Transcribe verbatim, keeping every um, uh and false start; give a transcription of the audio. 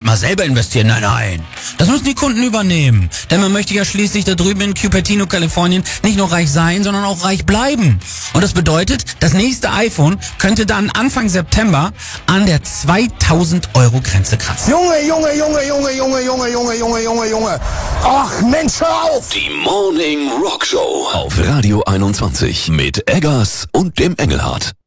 mal selber investieren. Nein, nein. Das müssen die Kunden übernehmen. Denn man möchte ja schließlich da drüben in Cupertino, Kalifornien nicht nur reich sein, sondern auch reich bleiben. Und das bedeutet, das nächste iPhone könnte dann Anfang September an der zweitausend Euro Grenze kratzen. Junge, Junge, Junge, Junge, Junge, Junge, Junge, Junge, Junge, Junge. Ach, Mensch, hör auf! Die Morning Rock Show auf Radio einundzwanzig mit Eggers und dem Engelhardt.